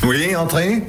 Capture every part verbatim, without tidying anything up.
Oui, entrez.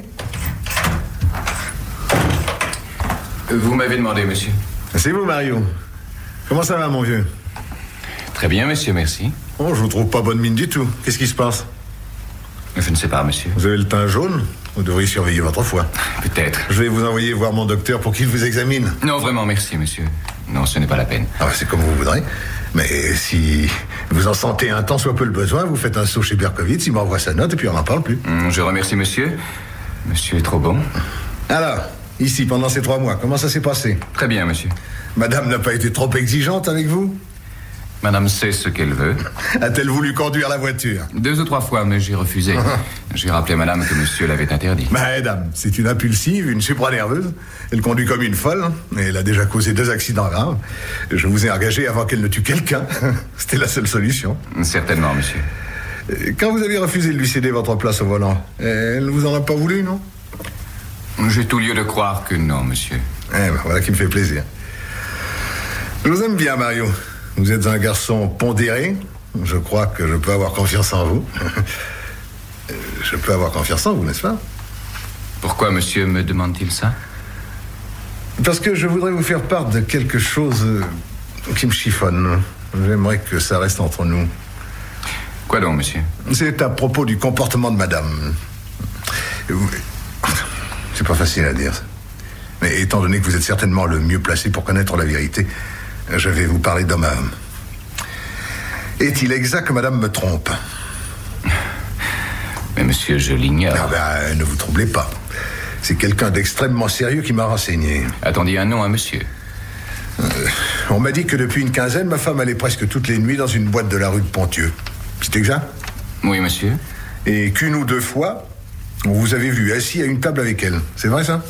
Vous m'avez demandé, monsieur. C'est vous, Mario. Comment ça va, mon vieux? Très bien, monsieur, merci. Oh, je vous trouve pas bonne mine du tout. Qu'est-ce qui se passe? Je ne sais pas, monsieur. Vous avez le teint jaune? Vous devriez surveiller votre foie. Peut-être. Je vais vous envoyer voir mon docteur pour qu'il vous examine. Non, vraiment, merci, monsieur. Non, ce n'est pas la peine. Ah, c'est comme vous voudrez. Mais si vous en sentez un tant soit peu le besoin, vous faites un saut chez Berkowitz, il m'envoie sa note et puis on n'en parle plus. Je remercie, monsieur. Monsieur est trop bon. Alors, ici, pendant ces trois mois, comment ça s'est passé? Très bien, monsieur. Madame n'a pas été trop exigeante avec vous? Madame sait ce qu'elle veut. A-t-elle voulu conduire la voiture? Deux ou trois fois, mais j'ai refusé. J'ai rappelé à madame que monsieur l'avait interdit. Madame, c'est une impulsive, une supra-nerveuse. Elle conduit comme une folle, et elle a déjà causé deux accidents graves. Je vous ai engagé avant qu'elle ne tue quelqu'un. C'était la seule solution. Certainement, monsieur. Quand vous avez refusé de lui céder votre place au volant, elle ne vous en a pas voulu, non? J'ai tout lieu de croire que non, monsieur. Eh ben, voilà qui me fait plaisir. Je vous aime bien, Mario. Vous êtes un garçon pondéré. Je crois que je peux avoir confiance en vous. Je peux avoir confiance en vous, n'est-ce pas? Pourquoi monsieur me demande-t-il ça? Parce que je voudrais vous faire part de quelque chose qui me chiffonne. J'aimerais que ça reste entre nous. Quoi donc, monsieur? C'est à propos du comportement de madame. C'est pas facile à dire, ça. Mais étant donné que vous êtes certainement le mieux placé pour connaître la vérité, je vais vous parler d'homme à homme. Est-il exact que madame me trompe? Mais monsieur, je l'ignore. Ah ben, ne vous troublez pas. C'est quelqu'un d'extrêmement sérieux qui m'a renseigné. Attendez un nom à monsieur. Euh, on m'a dit que depuis une quinzaine, ma femme allait presque toutes les nuits dans une boîte de la rue de Pontieux. C'est exact? Oui, monsieur. Et qu'une ou deux fois, on vous avait vu assis à une table avec elle. C'est vrai, ça?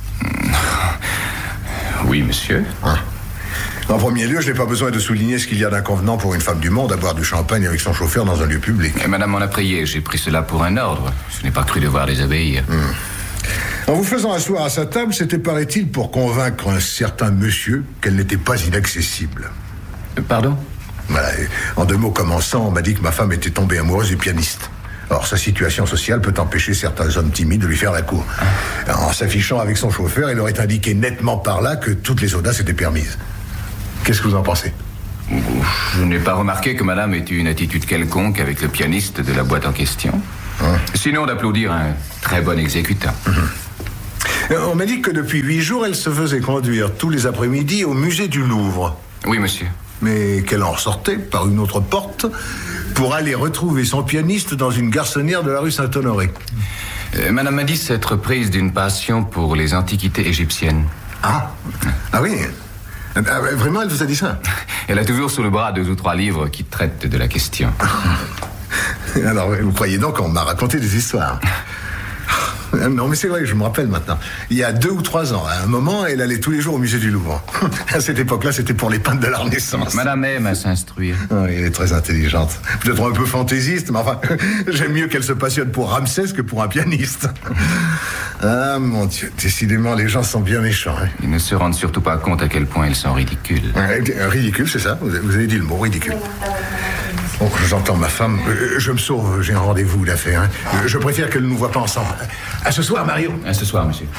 Oui, monsieur. Hein? En premier lieu, je n'ai pas besoin de souligner ce qu'il y a d'inconvenant pour une femme du monde à boire du champagne avec son chauffeur dans un lieu public. Et madame m'en a prié, j'ai pris cela pour un ordre. Je n'ai pas cru devoir désobéir. Hum. En vous faisant asseoir à sa table, c'était, paraît-il, pour convaincre un certain monsieur qu'elle n'était pas inaccessible. Euh, pardon? Voilà. En deux mots commençants, on m'a dit que ma femme était tombée amoureuse du pianiste. Or, sa situation sociale peut empêcher certains hommes timides de lui faire la cour. En s'affichant avec son chauffeur, il aurait indiqué nettement par là que toutes les audaces étaient permises. Qu'est-ce que vous en pensez? Je n'ai pas remarqué que madame ait eu une attitude quelconque avec le pianiste de la boîte en question. Hein? Sinon d'applaudir un très bon exécutant. Mmh. On m'a dit que depuis huit jours, elle se faisait conduire tous les après-midi au musée du Louvre. Oui, monsieur. Mais qu'elle en ressortait par une autre porte pour aller retrouver son pianiste dans une garçonnière de la rue Saint-Honoré. Euh, madame m'a dit s'être prise d'une passion pour les antiquités égyptiennes. Ah, ah oui. Ah, vraiment, elle vous a dit ça? Elle a toujours sous le bras deux ou trois livres qui traitent de la question. Alors, vous croyez donc qu'on m'a raconté des histoires? Non, mais c'est vrai, je me rappelle maintenant. Il y a deux ou trois ans, à un moment, elle allait tous les jours au musée du Louvre. À cette époque-là, c'était pour les peintres de la Renaissance. Madame aime à s'instruire. Oh, elle est très intelligente. Peut-être un peu fantaisiste, mais enfin, j'aime mieux qu'elle se passionne pour Ramsès que pour un pianiste. Ah, mon Dieu, décidément, les gens sont bien méchants. Hein. Ils ne se rendent surtout pas compte à quel point ils sont ridicules. Euh, ridicule, c'est ça? Vous avez dit le mot, ridicule. Oh, j'entends ma femme. Euh, je me sauve, j'ai un rendez-vous d'affaires. Hein. Euh, je préfère qu'elle ne nous voit pas ensemble. À ce soir, Mario. À ce soir, monsieur.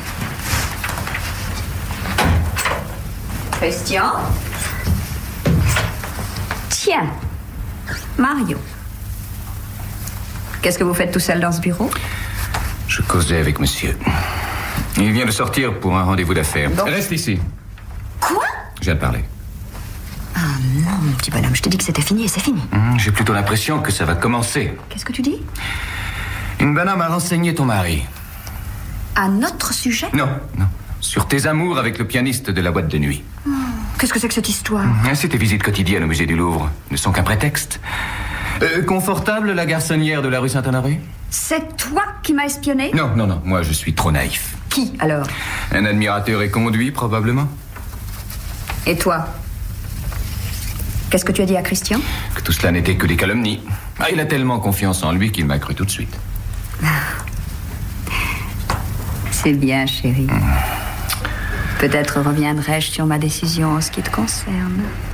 Christian? Tiens, Mario. Qu'est-ce que vous faites tout seul dans ce bureau? Je causais avec monsieur. Il vient de sortir pour un rendez-vous d'affaires. Donc... Reste ici. Quoi? Je viens de parler. Ah non, mon petit bonhomme, je t'ai dit que c'était fini et c'est fini. Mmh, j'ai plutôt l'impression que ça va commencer. Qu'est-ce que tu dis? Une banane m'a renseigné ton mari. À notre sujet? Non, non. Sur tes amours avec le pianiste de la boîte de nuit. Oh, qu'est-ce que c'est que cette histoire? Mmh, c'est tes visites quotidiennes au musée du Louvre ne sont qu'un prétexte. Euh, confortable, la garçonnière de la rue Saint-Honoré? C'est toi qui m'as espionné? Non, non, non, moi je suis trop naïf. Qui, alors? Un admirateur éconduit, probablement. Et toi? Qu'est-ce que tu as dit à Christian? Que tout cela n'était que des calomnies. Ah, il a tellement confiance en lui qu'il m'a cru tout de suite. C'est bien, chérie. Mmh. Peut-être reviendrai-je sur ma décision en ce qui te concerne.